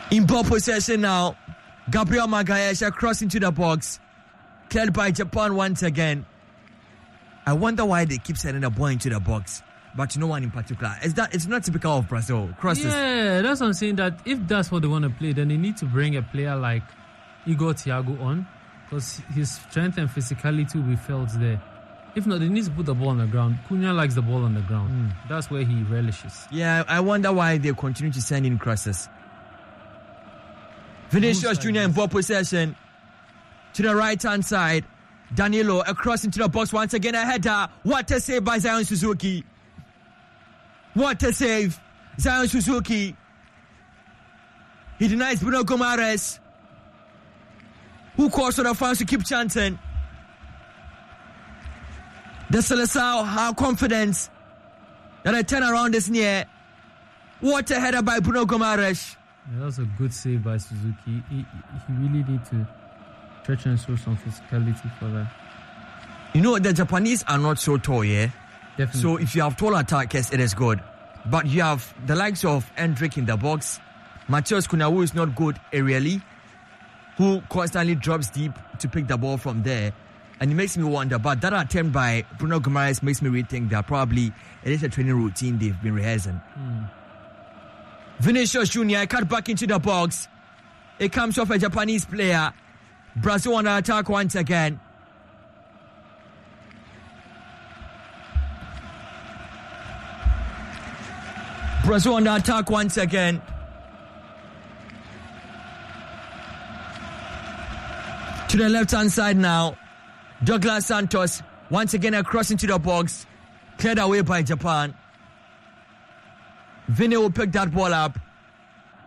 In ball possession now. Gabriel Magalhaes crossing into the box. Cleared by Japan once again. I wonder why they keep sending the ball into the box, but no one in particular. It's not typical of Brazil. Crosses. Yeah, that's what I'm saying. That if that's what they want to play, then they need to bring a player like Igor Thiago on, because his strength and physicality will be felt there. If not, they need to put the ball on the ground. Cunha likes the ball on the ground. That's where he relishes. Yeah, I wonder why they continue to send in crosses. Vinicius Junior in ball possession. To the right-hand side. Danilo across into the box once again. A header. What a save by Zion Suzuki. What a save. Zion Suzuki. He denies Bruno Gomares, who calls for the fans to keep chanting. The Seleção have confidence that a turnaround is near. What a header by Bruno Gomares. Yeah, that was a good save by Suzuki. He really need to stretch and show some physicality for that. You know, the Japanese are not so tall, yeah? Definitely. So if you have tall attackers, it is good. But you have the likes of Endrick in the box. Matheus Cunha, who is not good aerially, who constantly drops deep to pick the ball from there. And it makes me wonder, but that attempt by Bruno Guimaraes makes me rethink that probably it is a training routine they've been rehearsing. Vinicius Junior cut back into the box. It comes off a Japanese player. Brazil on the attack once again. Brazil on the attack once again. To the left-hand side now. Douglas Santos once again across into the box. Cleared away by Japan. Vini will pick that ball up.